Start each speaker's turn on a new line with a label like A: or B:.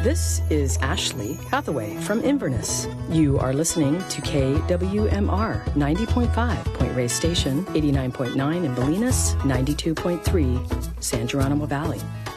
A: This is Ashley Hathaway from Inverness. You are listening to KWMR 90.5 Point Reyes Station, 89.9 in Bolinas, 92.3 San Geronimo Valley.